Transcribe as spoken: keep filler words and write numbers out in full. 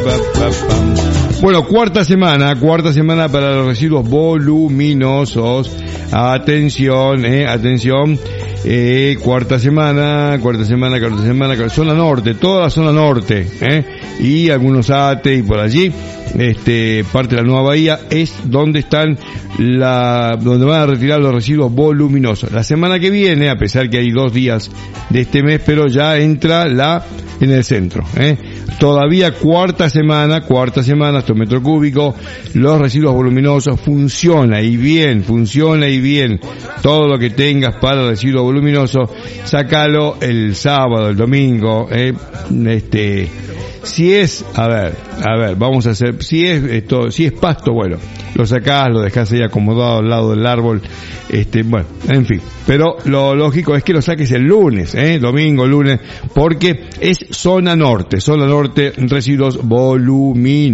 Bueno, cuarta semana, cuarta semana para los residuos voluminosos. Atención, eh, atención. Eh, cuarta semana, cuarta semana, cuarta semana, zona norte, toda la zona norte, eh, y algunos ATE y por allí, este, parte de la Nueva Bahía es donde están la, donde van a retirar los residuos voluminosos. La semana que viene, a pesar que hay dos días de este mes, pero ya entra la, en el centro, eh, todavía cuarta semana, cuarta semana, hasta un metro cúbico, los residuos voluminosos, funciona y bien, funciona y bien, todo lo que tengas para residuos voluminoso, sácalo el sábado, el domingo, eh, este, si es, a ver, a ver, vamos a hacer, si es esto, si es pasto, bueno, lo sacás, lo dejás ahí acomodado al lado del árbol, este, bueno, en fin, pero lo lógico es que lo saques el lunes, eh, domingo, lunes, porque es zona norte, zona norte, residuos voluminosos.